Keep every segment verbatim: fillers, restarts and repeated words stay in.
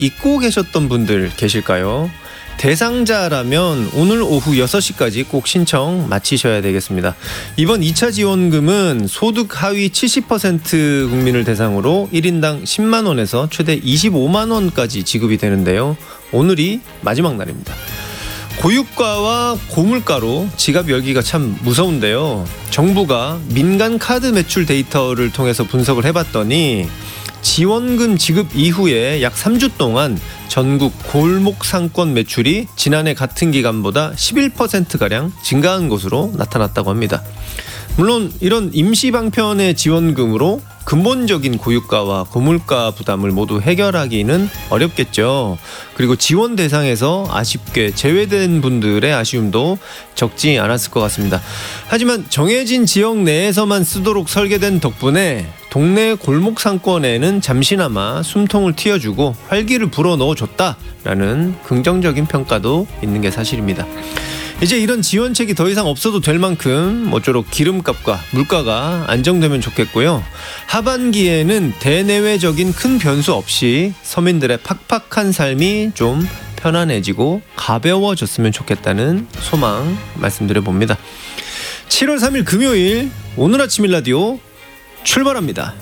잊고 계셨던 분들 계실까요? 대상자라면 오늘 오후 여섯 시까지 꼭 신청 마치셔야 되겠습니다. 이번 이 차 지원금은 소득 하위 칠십 퍼센트 국민을 대상으로 일 인당 십만 원에서 최대 이십오만 원까지 지급이 되는데요. 오늘이 마지막 날입니다. 고유가와 고물가로 지갑 열기가 참 무서운데요. 정부가 민간 카드 매출 데이터를 통해서 분석을 해봤더니 지원금 지급 이후에 약 삼 주 동안 전국 골목 상권 매출이 지난해 같은 기간보다 십일 퍼센트가량 증가한 것으로 나타났다고 합니다. 물론 이런 임시 방편의 지원금으로 근본적인 고유가와 고물가 부담을 모두 해결하기는 어렵겠죠. 그리고 지원 대상에서 아쉽게 제외된 분들의 아쉬움도 적지 않았을 것 같습니다. 하지만 정해진 지역 내에서만 쓰도록 설계된 덕분에 동네 골목 상권에는 잠시나마 숨통을 틔워주고 활기를 불어넣어줬다라는 긍정적인 평가도 있는 게 사실입니다. 이제 이런 지원책이 더 이상 없어도 될 만큼 모쪼록 기름값과 물가가 안정되면 좋겠고요. 하반기에는 대내외적인 큰 변수 없이 서민들의 팍팍한 삶이 좀 편안해지고 가벼워졌으면 좋겠다는 소망 말씀드려봅니다. 칠월 삼일 금요일 오늘 아침 일라디오 출발합니다.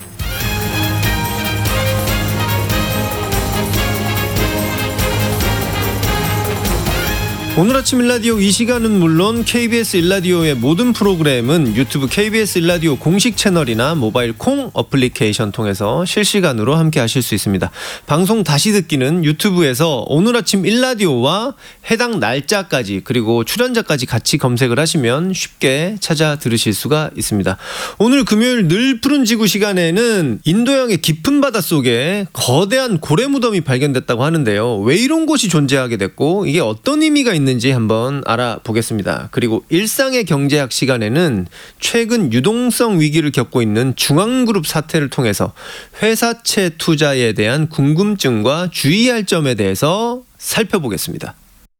오늘 아침 일라디오 이 시간은 물론 케이비에스 일라디오의 모든 프로그램은 유튜브 케이비에스 일라디오 공식 채널이나 모바일 콩 어플리케이션 통해서 실시간으로 함께 하실 수 있습니다. 방송 다시 듣기는 유튜브에서 오늘 아침 일라디오와 해당 날짜까지 그리고 출연자까지 같이 검색을 하시면 쉽게 찾아 들으실 수가 있습니다. 오늘 금요일 늘 푸른 지구 시간에는 인도양의 깊은 바닷속에 거대한 고래 무덤이 발견됐다고 하는데요. 왜 이런 곳이 존재하게 됐고 이게 어떤 의미가 있는지 한번 알아보겠습니다. 그리고 일상의 경제학 시간에는 최근 유동성 위기를 겪고 있는 중앙그룹 사태를 통해서 회사채 투자에 대한 궁금증과 주의할 점에 대해서 살펴보겠습니다.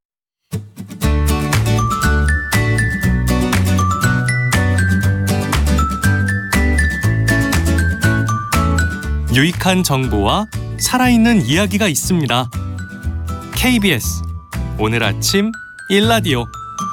유익한 정보와 살아있는 이야기가 있습니다. 케이비에스 오늘 아침 일라디오.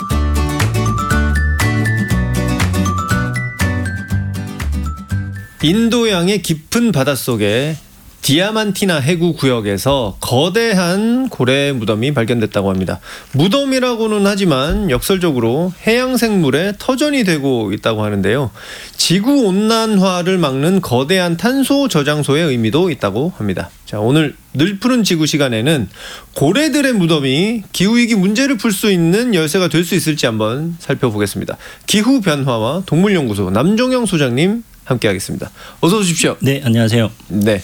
인도양의 깊은 바닷속에 디아만티나 해구 구역에서 거대한 고래 무덤이 발견됐다고 합니다. 무덤이라고는 하지만 역설적으로 해양 생물의 터전이 되고 있다고 하는데요. 지구 온난화를 막는 거대한 탄소 저장소의 의미도 있다고 합니다. 자, 오늘 늘 푸른 지구 시간에는 고래들의 무덤이 기후위기 문제를 풀 수 있는 열쇠가 될 수 있을지 한번 살펴보겠습니다. 기후변화와 동물연구소 남종영 소장님 함께하겠습니다. 어서 오십시오. 네, 안녕하세요. 네.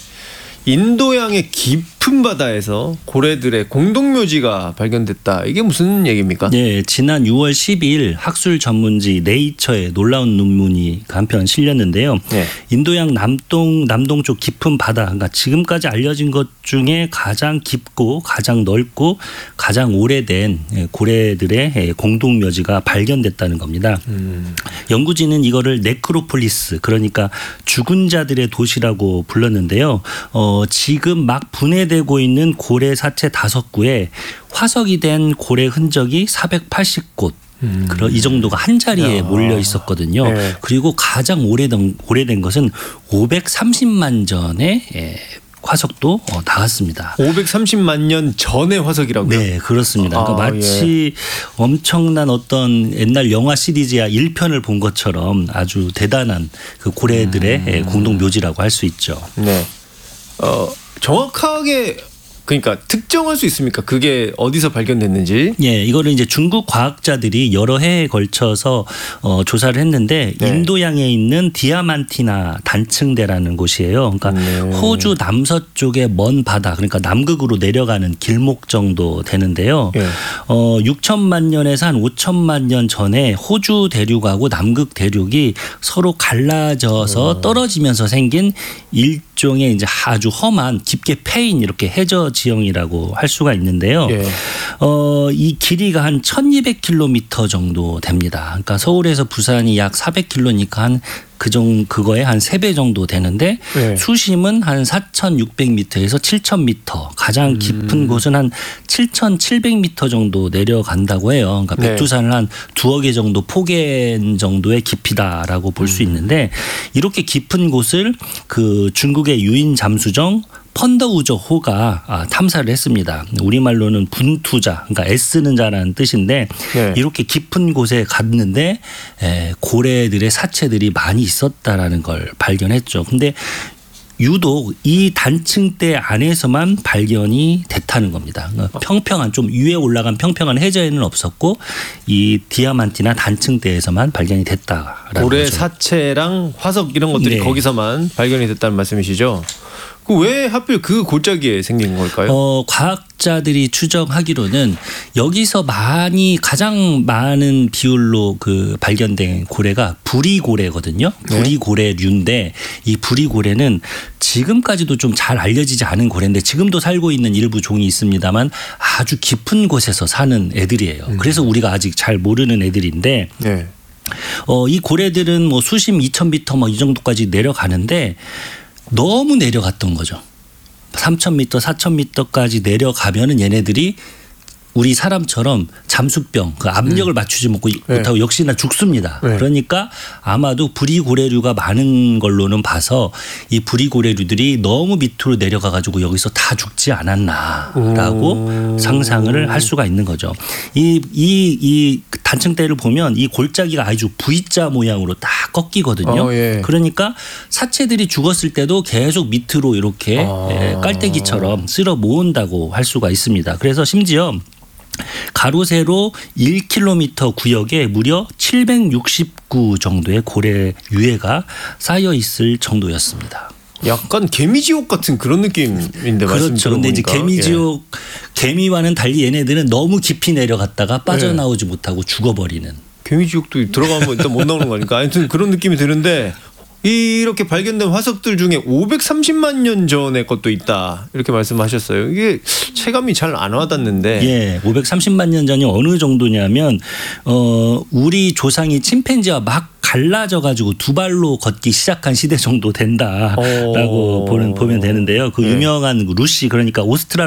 인도양의 깊은 바다에서 고래들의 공동묘지가 발견됐다. 이게 무슨 얘기입니까? 네, 지난 유월 십이일 학술 전문지 네이처에 놀라운 논문이 한편 실렸는데요. 네. 인도양 남동 남동쪽 깊은 바다, 그러니까 지금까지 알려진 것 중에 가장 깊고 가장 넓고 가장 오래된 고래들의 공동묘지가 발견됐다는 겁니다. 음. 연구진은 이거를 네크로폴리스, 그러니까 죽은 자들의 도시라고 불렀는데요. 어, 지금 막 분해되고 있는 고래 사체 다섯 구에 화석이 된 고래 흔적이 사백팔십 곳. 음. 이 정도가 한 자리에 야. 몰려 있었거든요. 네. 그리고 가장 오래된, 오래된 것은 오백삼십만 전의 예, 화석도 어, 나왔습니다. 오백삼십만 년 전의 화석이라고요? 네, 그렇습니다. 그러니까 아, 마치 예. 엄청난 어떤 옛날 영화 시리즈야 일 편을 본 것처럼 아주 대단한 그 고래들의 음. 예, 공동 묘지라고 할 수 있죠. 네. 어, 정확하게 그러니까 특정할 수 있습니까? 그게 어디서 발견됐는지? 예, 이거를 이제 중국 과학자들이 여러 해에 걸쳐서 어, 조사를 했는데 네. 인도양에 있는 디아만티나 단층대라는 곳이에요. 그러니까 네. 호주 남서쪽의 먼 바다, 그러니까 남극으로 내려가는 길목 정도 되는데요. 네. 어, 육천만 년에서 한 오천만 년 전에 호주 대륙하고 남극 대륙이 서로 갈라져서 어. 떨어지면서 생긴 일 종의 이제 아주 험한 깊게 패인 이렇게 해저 지형이라고 할 수가 있는데요. 예. 어, 이 길이가 한 천이백 킬로미터 정도 됩니다. 그러니까 서울에서 부산이 약 사백 킬로미터니까 한 그정 그거에 한 세 배 정도 되는데 네. 수심은 한 사천육백 미터에서 칠천 미터, 가장 깊은 음. 곳은 한 칠천칠백 미터 정도 내려간다고 해요. 그러니까 네. 백두산을 한 두어 개 정도 포갠 정도의 깊이다라고 볼 수 음. 있는데 이렇게 깊은 곳을 그 중국의 유인 잠수정 펀더우저호가 아, 탐사를 했습니다. 우리말로는 분투자, 그러니까 애쓰는 자라는 뜻인데 네. 이렇게 깊은 곳에 갔는데 에, 고래들의 사체들이 많이 있었다라는 걸 발견했죠. 근데 유독 이 단층대 안에서만 발견이 됐다는 겁니다. 그러니까 평평한 좀 위에 올라간 평평한 해저에는 없었고 이 디아만티나 단층대에서만 발견이 됐다라는 고래 거죠. 사체랑 화석 이런 것들이 네. 거기서만 발견이 됐다는 말씀이시죠? 그 왜 하필 그 골짜기에 생긴 걸까요? 어, 과학자들이 추정하기로는 여기서 많이 가장 많은 비율로 그 발견된 고래가 부리고래거든요. 네. 부리고래류인데 이 부리고래는 지금까지도 좀 잘 알려지지 않은 고래인데 지금도 살고 있는 일부 종이 있습니다만 아주 깊은 곳에서 사는 애들이에요. 음. 그래서 우리가 아직 잘 모르는 애들인데 네. 어, 이 고래들은 뭐 수심 이천 미터 뭐 이 정도까지 내려가는데 너무 내려갔던 거죠. 삼천 미터, 사천 미터까지 내려가면은 얘네들이 우리 사람처럼 잠수병, 그 압력을 음. 맞추지 못하고 네. 역시나 죽습니다. 네. 그러니까 아마도 부리고래류가 많은 걸로는 봐서 이 부리고래류들이 너무 밑으로 내려가 가지고 여기서 다 죽지 않았나라고 오. 상상을 할 수가 있는 거죠. 이, 이, 이 단층대를 보면 이 골짜기가 아주 V자 모양으로 딱 꺾이거든요. 어, 예. 그러니까 사체들이 죽었을 때도 계속 밑으로 이렇게 아. 예, 깔때기처럼 쓸어 모은다고 할 수가 있습니다. 그래서 심지어 가로 세로 일 킬로미터 구역에 무려 칠백육십구 정도의 고래 유해가 쌓여 있을 정도였습니다. 약간 개미지옥 같은 그런 느낌인데 말씀 그렇죠. 근데 이제 들어보니까. 개미지옥 개미와는 달리 얘네들은 너무 깊이 내려갔다가 빠져나오지 못하고 죽어버리는. 개미지옥도 들어가면 일단 못 나오는 거니까 아무튼 그런 느낌이 드는데 이렇게 발견된 화석들 중에 오백삼십만 년 전의 것도 있다 이렇게 말씀하셨어요. 이게 체감이 잘 안 와닿는데. 예, 오백삼십만 년 전이 어느 정도냐면 어 우리 조상이 침팬지와 막 갈라져 가지고 두 발로 걷기 시작한 시대 정도 된다라고 어. 보는 보면 되는데요. 그 네. 유명한 루시 그러니까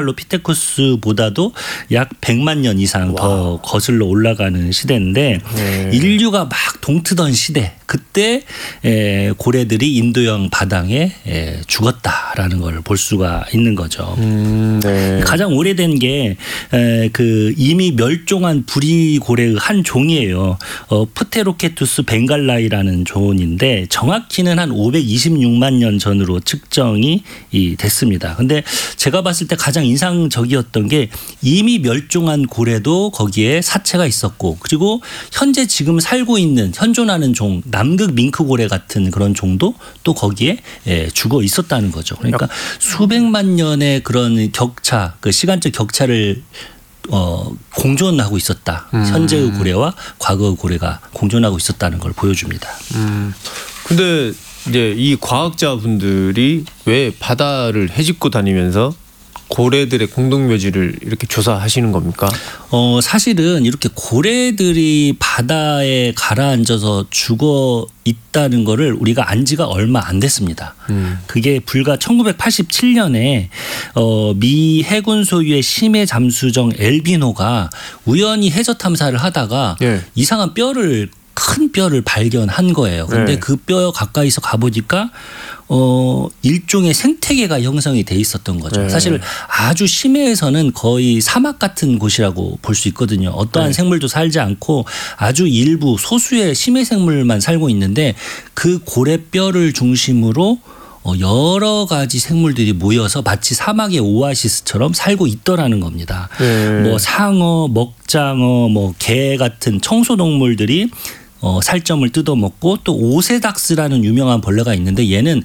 오스트랄로피테쿠스보다도 약 백만 년 이상 와. 더 거슬러 올라가는 시대인데 네. 인류가 막 동트던 시대 그때 에, 고래들이 인도양 바다에 에, 죽었다라는 걸 볼 수가 있는 거죠. 음, 네. 가장 오래된 게 그 이미 멸종한 부리고래의 한 종이에요. 어, 프테로케투스 벵갈라이라는 종인데 정확히는 한 오백이십육만 년 전으로 측정이 이 됐습니다. 근데 제가 봤을 때 가장 인상적이었던 게 이미 멸종한 고래도 거기에 사체가 있었고 그리고 현재 지금 살고 있는 현존하는 종 남극 밍크고래 같은 그런 종도 또 거기에 예, 죽어 있었다는 거죠. 그러니까 수백만 년의 그런 격차, 그 시간적 격차를 어, 공존하고 있었다. 음. 현재의 고래와 과거의 고래가 공존하고 있었다는 걸 보여줍니다. 음. 근데 이제 이 과학자분들이 왜 바다를 헤집고 다니면서 고래들의 공동묘지를 이렇게 조사하시는 겁니까? 어, 사실은 이렇게 고래들이 바다에 가라앉아서 죽어 있다는 거를 우리가 안 지가 얼마 안 됐습니다. 음. 그게 불과 천구백팔십칠 년에 어, 미 해군 소유의 심해 잠수정 엘비노가 우연히 해저 탐사를 하다가 예. 이상한 뼈를 큰 뼈를 발견한 거예요. 근데 네. 그 뼈 가까이서 가보니까 어 일종의 생태계가 형성이 돼 있었던 거죠. 네. 사실 아주 심해에서는 거의 사막 같은 곳이라고 볼 수 있거든요. 어떠한 네. 생물도 살지 않고 아주 일부 소수의 심해 생물만 살고 있는데 그 고래뼈를 중심으로 여러 가지 생물들이 모여서 마치 사막의 오아시스처럼 살고 있더라는 겁니다. 네. 뭐 상어, 먹장어, 뭐 개 같은 청소동물들이 어, 살점을 뜯어먹고 또 오세닥스라는 유명한 벌레가 있는데 얘는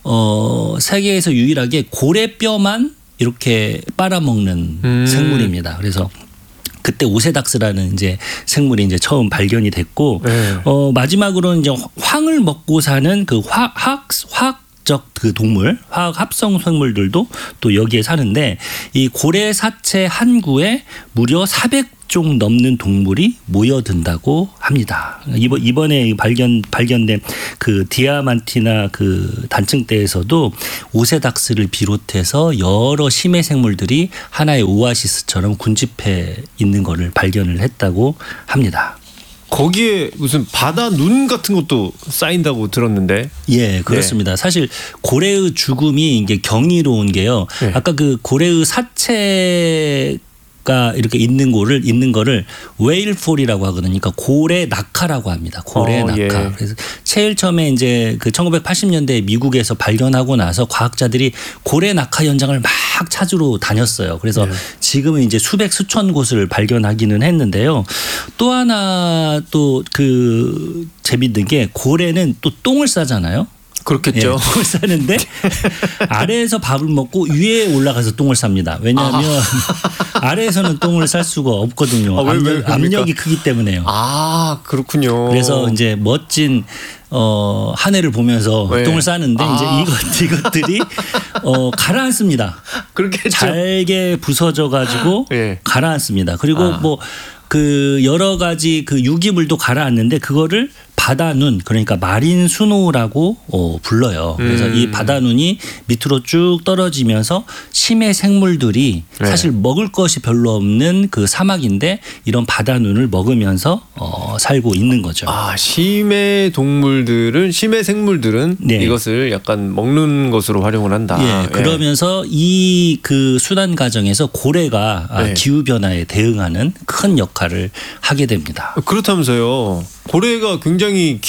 어, 세계에서 유일하게 고래뼈만 이렇게 빨아먹는 음. 생물입니다. 그래서 그때 오세닥스라는 이제 생물이 이제 처음 발견이 됐고 네. 어, 마지막으로는 이제 황을 먹고 사는 그 화학 화학 그 동물, 화학 합성 생물들도 또 여기에 사는데 이 고래 사체 한 구에 무려 사백 종 넘는 동물이 모여든다고 합니다. 이번 이번에 발견 발견된 그 디아만티나 그 단층대에서도 오세닥스를 비롯해서 여러 심해 생물들이 하나의 오아시스처럼 군집해 있는 거를 발견을 했다고 합니다. 거기에 무슨 바다 눈 같은 것도 쌓인다고 들었는데. 예, 그렇습니다. 네. 사실 고래의 죽음이 이게 경이로운 게요. 네. 아까 그 고래의 사체 가 이렇게 있는 거를 있는 거를 웨일폴이라고 하거든요. 그러니까 고래 낙하라고 합니다. 고래 어, 낙하. 예. 그래서 제일 처음에 이제 그 천구백팔십 년대 미국에서 발견하고 나서 과학자들이 고래 낙하 현장을 막 찾으러 다녔어요. 그래서 예. 지금은 이제 수백 수천 곳을 발견하기는 했는데요. 또 하나 또 그 재밌는 게 고래는 또 똥을 싸잖아요. 그렇겠죠. 예, 똥을 싸는데 아래에서 밥을 먹고 위에 올라가서 똥을 쌉니다. 왜냐하면 아. 아래에서는 똥을 쌀 수가 없거든요. 아, 왜, 압력, 왜, 압력이 크기 때문에요. 아, 그렇군요. 그래서 이제 멋진 어, 한 해를 보면서 네. 똥을 싸는데 아. 이제 이것 이것들이 어, 가라앉습니다. 그렇겠죠. 잘게 부서져 가지고 네. 가라앉습니다. 그리고 아. 뭐 그 여러 가지 그 유기물도 가라앉는데 그거를 바다눈 그러니까 마린 스노우라고 어, 불러요. 그래서 음. 이 바다눈이 밑으로 쭉 떨어지면서 심해 생물들이 네. 사실 먹을 것이 별로 없는 그 사막인데 이런 바다눈을 먹으면서 어, 살고 있는 거죠. 아, 심해 동물들은 심해 생물들은 네. 이것을 약간 먹는 것으로 활용을 한다. 예, 그러면서 예. 이 그 순환 과정에서 고래가 네. 기후 변화에 대응하는 큰 역할을 하게 됩니다. 그렇다면서요. 고래가 굉장히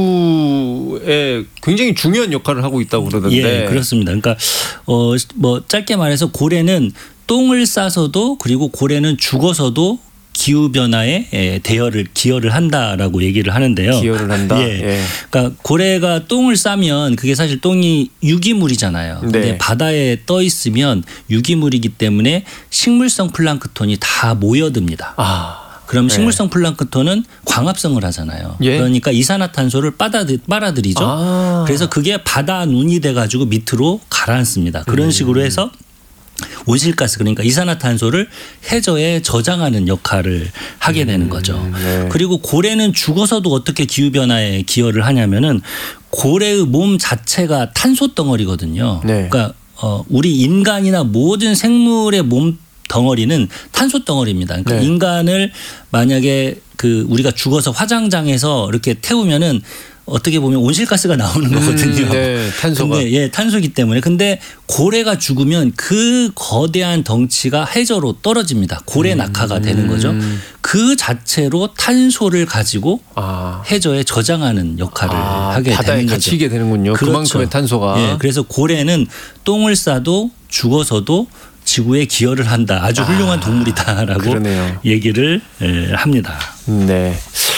기후에 굉장히 중요한 역할을 하고 있다고 그러던데. 예, 그렇습니다. 그러니까 어 뭐 짧게 말해서 고래는 똥을 싸서도 그리고 고래는 죽어서도 기후 변화에 대여를 기여를 한다라고 얘기를 하는데요. 기여를 한다. 예. 예. 그러니까 고래가 똥을 싸면 그게 사실 똥이 유기물이잖아요. 근데 네. 바다에 떠 있으면 유기물이기 때문에 식물성 플랑크톤이 다 모여듭니다. 아. 그럼 식물성 네. 플랑크톤은 광합성을 하잖아요. 예? 그러니까 이산화탄소를 빨아들, 빨아들이죠. 아. 그래서 그게 바다 눈이 돼가지고 밑으로 가라앉습니다. 그런 음. 식으로 해서 온실가스 그러니까 이산화탄소를 해저에 저장하는 역할을 하게 되는 거죠. 음, 네. 그리고 고래는 죽어서도 어떻게 기후변화에 기여를 하냐면은 고래의 몸 자체가 탄소 덩어리거든요. 네. 그러니까 어, 우리 인간이나 모든 생물의 몸 덩어리는 탄소 덩어리입니다. 그러니까 네. 인간을 만약에 그 우리가 죽어서 화장장에서 이렇게 태우면은 어떻게 보면 온실가스가 나오는 거거든요. 음, 네, 탄소가. 근데 예, 탄소기 때문에. 근데 고래가 죽으면 그 거대한 덩치가 해저로 떨어집니다. 고래 낙하가 음. 되는 거죠. 그 자체로 탄소를 가지고 아. 해저에 저장하는 역할을 아, 하게 바다에 되는 거죠. 갇히게 되는군요. 그렇죠. 그만큼의 탄소가. 예, 그래서 고래는 똥을 싸도 죽어서도 지구에 기여를 한다. 아주 훌륭한 아, 동물이다라고 그러네요. 얘기를 예, 합니다. 네.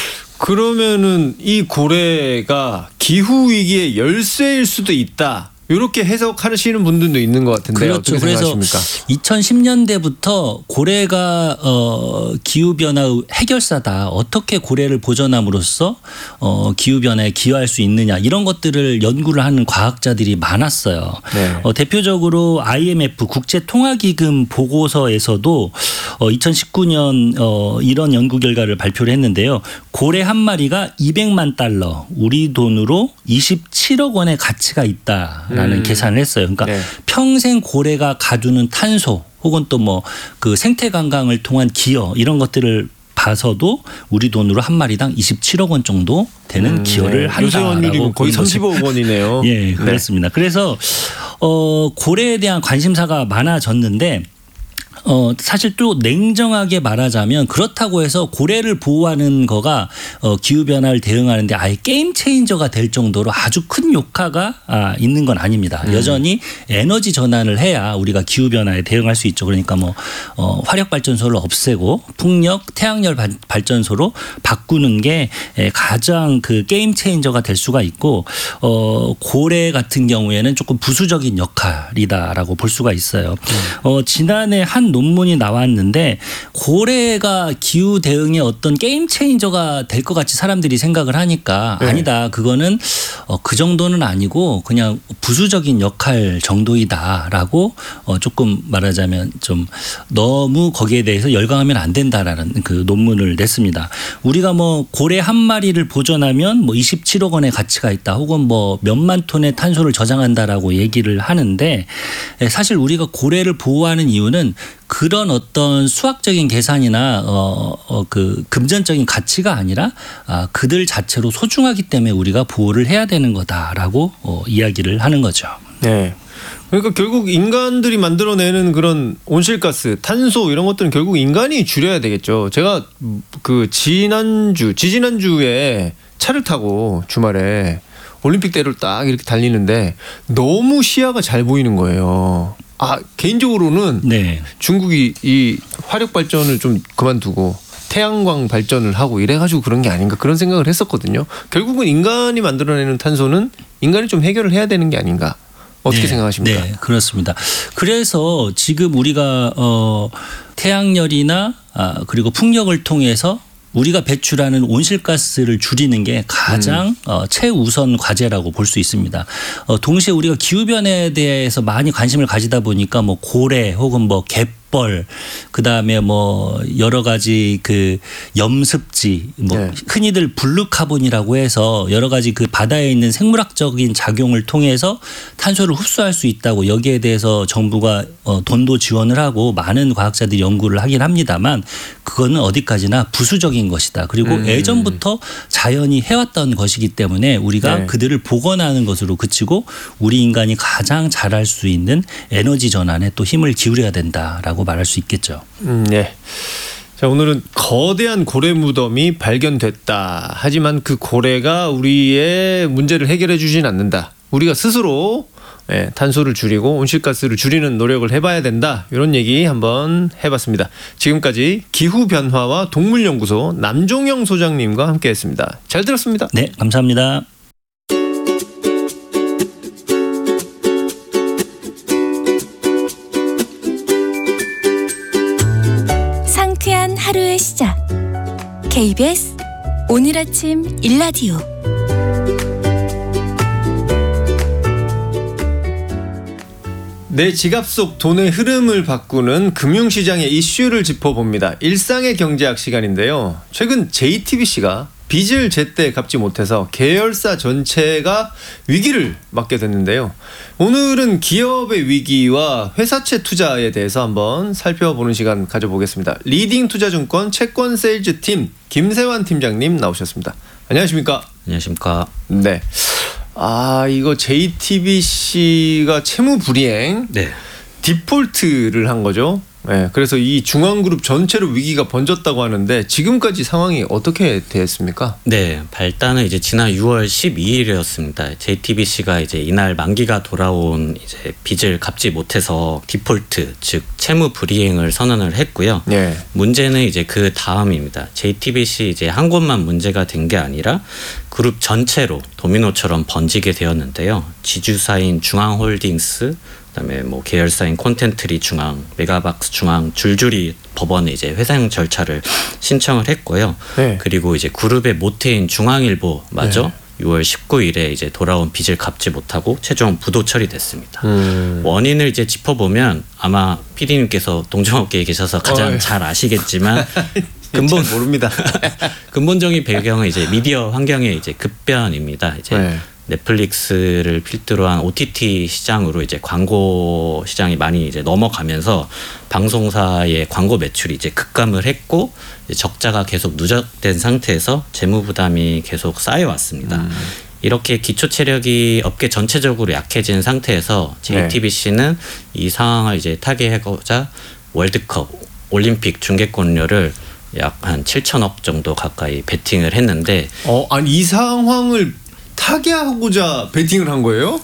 그러면은 이 고래가 기후 위기의 열쇠일 수도 있다. 이렇게 해석하시는 분들도 있는 것 같은데 그렇죠. 어떻게 생각하십니까? 그래서 이천십 년대부터 고래가 어, 기후 변화의 해결사다. 어떻게 고래를 보존함으로써 어, 기후 변화에 기여할 수 있느냐 이런 것들을 연구를 하는 과학자들이 많았어요. 네. 어, 대표적으로 아이엠에프 국제통화기금 보고서에서도 어, 이천십구 년 어, 이런 연구 결과를 발표를 했는데요. 고래 한 마리가 이백만 달러, 우리 돈으로 이십칠억 원의 가치가 있다. 라는 음. 계산을 했어요. 그러니까 네. 평생 고래가 가두는 탄소 혹은 또 뭐 그 생태 관광을 통한 기여 이런 것들을 봐서도 우리 돈으로 한 마리당 이십칠억 원 정도 되는 음, 기여를 네. 한다라고 거의 삼십억 원이네요. 예, 그렇습니다. 네. 그래서 어, 고래에 대한 관심사가 많아졌는데 어, 사실 또 냉정하게 말하자면 그렇다고 해서 고래를 보호하는 거가 어, 기후변화를 대응하는데 아예 게임 체인저가 될 정도로 아주 큰 효과가 아, 있는 건 아닙니다. 음. 여전히 에너지 전환을 해야 우리가 기후변화에 대응할 수 있죠. 그러니까 뭐 어, 화력발전소를 없애고 풍력, 태양열 발전소로 바꾸는 게 가장 그 게임 체인저가 될 수가 있고 어, 고래 같은 경우에는 조금 부수적인 역할이다라고 볼 수가 있어요. 음. 어, 지난해 한 많은 논문이 나왔는데 고래가 기후 대응의 어떤 게임 체인저가 될 것 같이 사람들이 생각을 하니까 네. 아니다. 그거는 어, 그 정도는 아니고 그냥 부수적인 역할 정도이다라고 어, 조금 말하자면 좀 너무 거기에 대해서 열광하면 안 된다라는 그 논문을 냈습니다. 우리가 뭐 고래 한 마리를 보존하면 뭐 이십칠억 원의 가치가 있다. 혹은 뭐 몇만 톤의 탄소를 저장한다라고 얘기를 하는데 사실 우리가 고래를 보호하는 이유는 그런 어떤 수학적인 계산이나 어, 어, 그 금전적인 가치가 아니라 아, 그들 자체로 소중하기 때문에 우리가 보호를 해야 되는 거다라고 어, 이야기를 하는 거죠. 네. 그러니까 결국 인간들이 만들어내는 그런 온실가스, 탄소 이런 것들은 결국 인간이 줄여야 되겠죠. 제가 그 지난주, 지지난주에 차를 타고 주말에 올림픽대로를 딱 이렇게 달리는데 너무 시야가 잘 보이는 거예요. 아, 개인적으로는 네. 중국이 이 화력 발전을 좀 그만두고 태양광 발전을 하고 이래가지고 그런 게 아닌가 그런 생각을 했었거든요. 결국은 인간이 만들어내는 탄소는 인간이 좀 해결을 해야 되는 게 아닌가. 어떻게 네, 생각하십니까? 네, 그렇습니다. 그래서 지금 우리가 어, 태양열이나 아, 그리고 풍력을 통해서 우리가 배출하는 온실가스를 줄이는 게 가장 음. 어, 최우선 과제라고 볼 수 있습니다. 어, 동시에 우리가 기후변화에 대해서 많이 관심을 가지다 보니까 뭐 고래 혹은 뭐 갯벌 그다음에 뭐 여러 가지 그 염습지 뭐 네. 흔히들 블루카본이라고 해서 여러 가지 그 바다에 있는 생물학적인 작용을 통해서 탄소를 흡수할 수 있다고 여기에 대해서 정부가 어, 돈도 지원을 하고 많은 과학자들이 연구를 하긴 합니다만 그거는 어디까지나 부수적인 것이다. 그리고 음. 예전부터 자연이 해왔던 것이기 때문에 우리가 네. 그들을 복원하는 것으로 그치고 우리 인간이 가장 잘할 수 있는 에너지 전환에 또 힘을 기울여야 된다라고 말할 수 있겠죠. 음, 네. 자, 오늘은 거대한 고래 무덤이 발견됐다. 하지만 그 고래가 우리의 문제를 해결해 주진 않는다. 우리가 스스로 예, 탄소를 줄이고 온실가스를 줄이는 노력을 해봐야 된다. 이런 얘기 한번 해봤습니다. 지금까지 기후변화와 동물연구소 남종영 소장님과 함께했습니다. 잘 들었습니다. 네, 감사합니다. 상쾌한 하루의 시작. 케이비에스 오늘 아침 일라디오. 내 지갑 속 돈의 흐름을 바꾸는 금융시장의 이슈를 짚어봅니다. 일상의 경제학 시간인데요. 최근 제이티비씨가 빚을 제때 갚지 못해서 계열사 전체가 위기를 맞게 됐는데요. 오늘은 기업의 위기와 회사채 투자에 대해서 한번 살펴보는 시간 가져보겠습니다. 리딩투자증권 채권세일즈팀 김세환 팀장님 나오셨습니다. 안녕하십니까? 안녕하십니까? 네. 아, 이거 제이티비씨가 채무 불이행, 네. 디폴트를 한 거죠. 네, 그래서 이 중앙그룹 전체로 위기가 번졌다고 하는데 지금까지 상황이 어떻게 됐습니까? 네, 발단은 이제 지난 유월 십이일이었습니다. 제이티비씨가 이제 이날 만기가 돌아온 이제 빚을 갚지 못해서 디폴트, 즉 채무 불이행을 선언을 했고요. 네. 문제는 이제 그 다음입니다. 제이티비씨 이제 한 곳만 문제가 된 게 아니라 그룹 전체로 도미노처럼 번지게 되었는데요. 지주사인 중앙홀딩스, 그다음에 뭐 계열사인 콘텐트리 중앙, 메가박스 중앙 줄줄이 법원에 이제 회상 절차를 신청을 했고요. 네. 그리고 이제 그룹의 모태인 중앙일보마저 네. 유월 십구일에 이제 돌아온 빚을 갚지 못하고 최종 부도 처리됐습니다. 음. 원인을 이제 짚어보면 아마 피디님께서 동종업계에 계셔서 가장 어이. 잘 아시겠지만 근본 모릅니다. 근본적인 배경은 이제 미디어 환경의 이제 급변입니다. 이제 네. 넷플릭스를 필두로 한 오티티 시장으로 이제 광고 시장이 많이 이제 넘어가면서 방송사의 광고 매출이 이제 급감을 했고 이제 적자가 계속 누적된 상태에서 재무 부담이 계속 쌓여왔습니다. 음. 이렇게 기초 체력이 업계 전체적으로 약해진 상태에서 제이티비씨는 네. 이 상황을 이제 타개하고자 월드컵, 올림픽 중계권료를 약 한 칠천억 정도 가까이 베팅을 했는데 어, 아니 이 상황을 타개하고자 베팅을 한 거예요?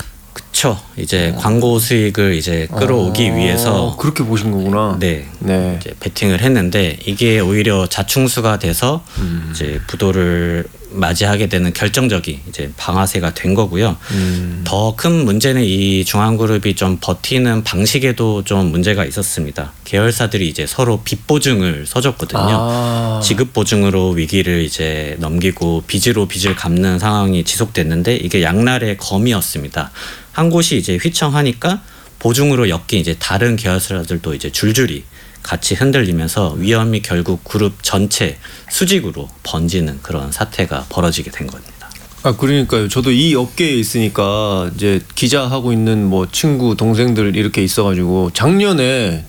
그렇죠. 이제 어. 광고 수익을 이제 끌어오기 아, 위해서 그렇게 보신 거구나. 네, 네. 이제 베팅을 했는데 이게 오히려 자충수가 돼서 음. 이제 부도를 맞이하게 되는 결정적인 이제 방아쇠가 된 거고요. 음. 더 큰 문제는 이 중앙그룹이 좀 버티는 방식에도 좀 문제가 있었습니다. 계열사들이 이제 서로 빚 보증을 서줬거든요. 아. 지급 보증으로 위기를 이제 넘기고 빚으로 빚을 갚는 상황이 지속됐는데 이게 양날의 검이었습니다. 한 곳이 이제 휘청하니까 보증으로 엮인 이제 다른 계열사들도 이제 줄줄이 같이 흔들리면서 위험이 결국 그룹 전체 수직으로 번지는 그런 사태가 벌어지게 된 겁니다. 아 그러니까요. 저도 이 업계에 있으니까 이제 기자하고 있는 뭐 친구 동생들 이렇게 있어가지고 작년에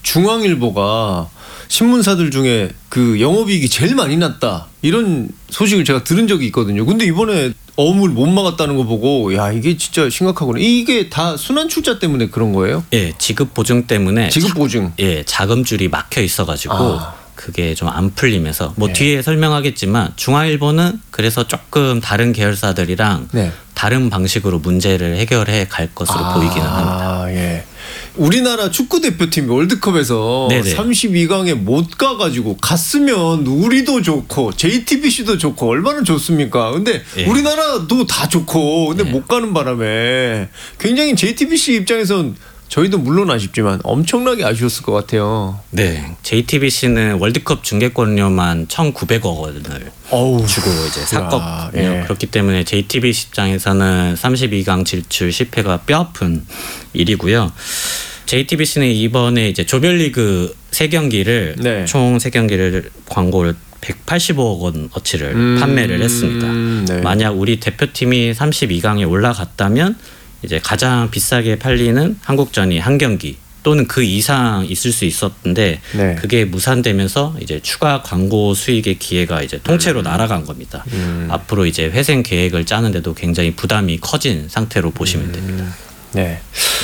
중앙일보가 신문사들 중에 그 영업이익이 제일 많이 났다 이런 소식을 제가 들은 적이 있거든요. 근데 이번에 어음을 못 막았다는 거 보고 야 이게 진짜 심각하구나. 이게 다 순환 출자 때문에 그런 거예요? 예, 지급 보증 때문에 지급 보증. 자, 예, 자금줄이 막혀 있어가지고 아. 그게 좀 안 풀리면서 뭐 네. 뒤에 설명하겠지만 중앙일보는 그래서 조금 다른 계열사들이랑 네. 다른 방식으로 문제를 해결해 갈 것으로 아. 보이기는 합니다. 예. 우리나라 축구 대표팀이 월드컵에서 네네. 삼십이 강에 못 가가지고 갔으면 우리도 좋고 제이티비씨도 좋고 얼마나 좋습니까? 근데 예. 우리나라도 다 좋고 근데 예. 못 가는 바람에 굉장히 제이티비씨 입장에선 저희도 물론 아쉽지만 엄청나게 아쉬웠을 것 같아요. 네, 제이티비씨는 월드컵 중계권료만 천구백억 원을 어우, 주고 이제 샀거든요. 예. 그렇기 때문에 제이티비씨 입장에서는 삼십이 강 진출 실패가 뼈아픈 일이고요. 제이티비씨는 이번에 이제 조별리그 세 경기를 네. 총 세 경기를 광고를 백팔십오억 원어치를 음, 판매를 했습니다. 네. 만약 우리 대표팀이 삼십이 강에 올라갔다면 이제 가장 비싸게 팔리는 한국전이 한 경기 또는 그 이상 있을 수 있었는데 네. 그게 무산되면서 이제 추가 광고 수익의 기회가 이제 통째로 음. 날아간 겁니다. 음. 앞으로 이제 회생 계획을 짜는데도 굉장히 부담이 커진 상태로 보시면 됩니다. 음. 네.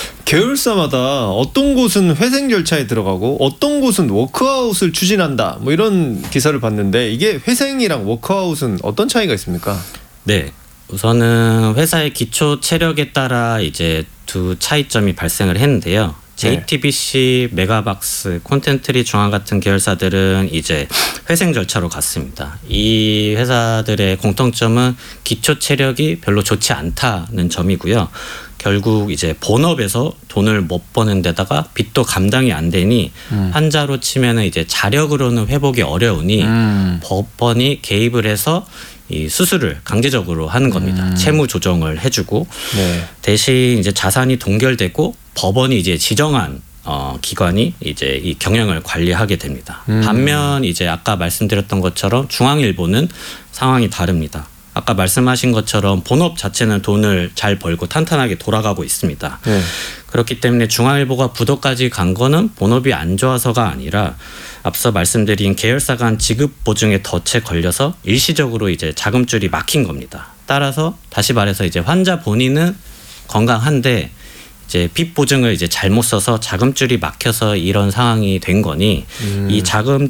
계열사마다 어떤 곳은 회생 절차에 들어가고 어떤 곳은 워크아웃을 추진한다. 뭐 이런 기사를 봤는데 이게 회생이랑 워크아웃은 어떤 차이가 있습니까? 네. 우선은 회사의 기초 체력에 따라 이제 두 차이점이 발생을 했는데요. 제이티비씨, 네. 메가박스, 콘텐트리 중앙 같은 계열사들은 이제 회생 절차로 갔습니다. 이 회사들의 공통점은 기초 체력이 별로 좋지 않다는 점이고요. 결국 이제 본업에서 돈을 못 버는 데다가 빚도 감당이 안 되니 음. 환자로 치면은 이제 자력으로는 회복이 어려우니 음. 법원이 개입을 해서 이 수술을 강제적으로 하는 겁니다. 음. 채무 조정을 해주고 네. 대신 이제 자산이 동결되고 법원이 이제 지정한 어, 기관이 이제 이 경영을 관리하게 됩니다. 음. 반면 이제 아까 말씀드렸던 것처럼 중앙일보는 상황이 다릅니다. 아까 말씀하신 것처럼 본업 자체는 돈을 잘 벌고 탄탄하게 돌아가고 있습니다. 네. 그렇기 때문에 중앙일보가 부도까지 간 거는 본업이 안 좋아서가 아니라 앞서 말씀드린 계열사 간 지급 보증에 덫에 걸려서 일시적으로 이제 자금줄이 막힌 겁니다. 따라서 다시 말해서 이제 환자 본인은 건강한데 이제 빚 보증을 이제 잘못 써서 자금줄이 막혀서 이런 상황이 된 거니 음. 이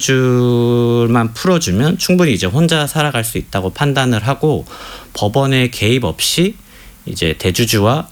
자금줄만 풀어주면 충분히 이제 혼자 살아갈 수 있다고 판단을 하고 법원의 개입 없이 이제 대주주와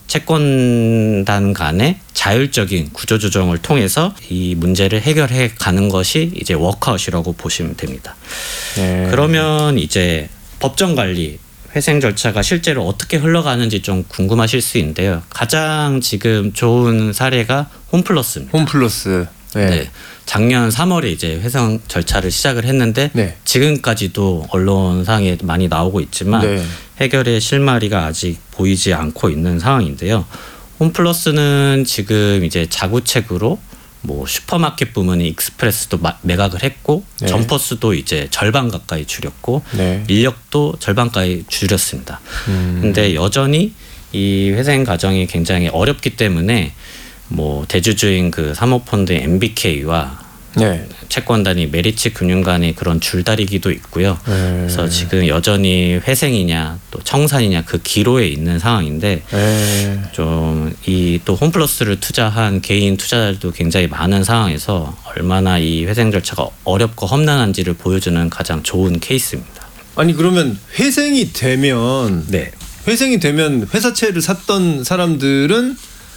채권단 간의 자율적인 구조조정을 통해서 이 문제를 해결해 가는 것이 이제 워크아웃이라고 보시면 됩니다. 네. 그러면 이제 법정 관리 회생 절차가 실제로 어떻게 흘러가는지 좀 궁금하실 수 있는데요. 가장 지금 좋은 사례가 홈플러스입니다. 홈플러스. 네. 네. 작년 삼월에 이제 회생 절차를 시작을 했는데 네. 지금까지도 언론상에 많이 나오고 있지만 네. 해결의 실마리가 아직 보이지 않고 있는 상황인데요. 홈플러스는 지금 이제 자구책으로 뭐 슈퍼마켓 부문이 익스프레스도 매각을 했고 네. 점퍼스도 이제 절반 가까이 줄였고 네. 인력도 절반까지 줄였습니다. 음. 근데 여전히 이 회생 과정이 굉장히 어렵기 때문에 뭐 대주주인 그 사모펀드 엠비케이와 네. 채권단이 메리츠 금융간의 그런 줄다리기도 있고요. 네. 그래서 지금 여전히 회생이냐 또 청산이냐 그 기로에 있는 상황인데 네. 좀 이 또 홈플러스를 투자한 개인 투자자들도 굉장히 많은 상황에서 얼마나 이 회생 절차가 어렵고 험난한지를 보여주는 가장 좋은 케이스입니다. 아니 그러면 회생이 되면 네. 회생이 되면 회사채를 샀던 사람들은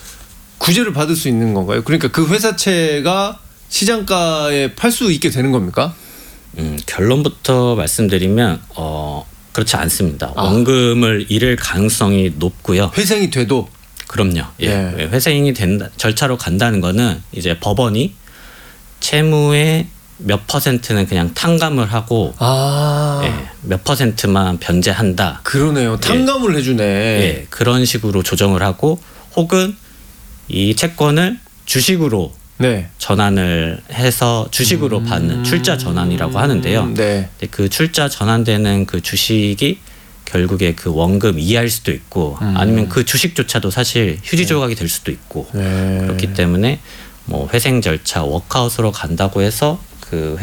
구제를 받을 수 있는 건가요? 그러니까 그 회사채가 시장가에 팔 수 있게 되는 겁니까? 음, 결론부터 말씀드리면 어, 그렇지 않습니다. 아. 원금을 잃을 가능성이 높고요. 회생이 돼도 그럼요. 예. 예. 회생이 된다 절차로 간다는 거는 이제 법원이 채무의 몇 퍼센트는 그냥 탕감을 하고 아 예, 몇 퍼센트만 변제한다. 그러네요. 탕감을 예. 해주네. 예, 그런 식으로 조정을 하고 혹은 이 채권을 주식으로 네. 전환을 해서 주식으로 음. 받는 출자 전환이라고 하는데요. 네. 근데 그 출자 전환되는 그 주식이 결국에 그 원금 이하일 수도 있고 음. 아니면 그 주식조차도 사실 휴지 조각이 될 수도 있고 네. 그렇기 때문에 뭐 회생 절차 워크아웃으로 간다고 해서 그